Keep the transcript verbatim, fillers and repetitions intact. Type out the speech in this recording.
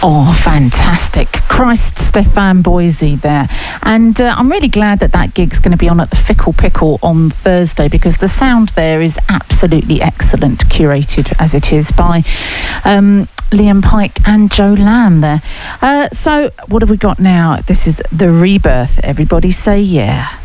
Oh, fantastic. Christ Stefan Boise there. And uh, I'm really glad that that gig's going to be on at the Fickle Pickle on Thursday, because the sound there is absolutely excellent, curated as it is by um, Liam Pike and Joe Lamb there. Uh, so what have we got now? This is The Rebirth. Everybody say yeah.